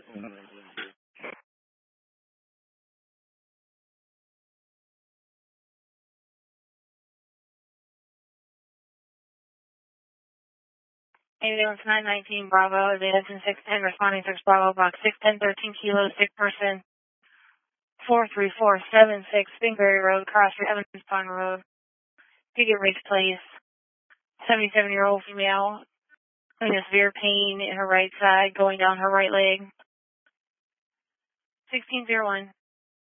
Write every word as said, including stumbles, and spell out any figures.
Ambulance nine nineteen Bravo, is Edison six ten, responding six Bravo, box six ten thirteen kilo, sick person, four three four seven six, Springberry Road, Cross Evans Pond Road, Picket Ridge Place, seventy-seven-year-old female, having severe pain in her right side, going down her right leg. sixteen oh one.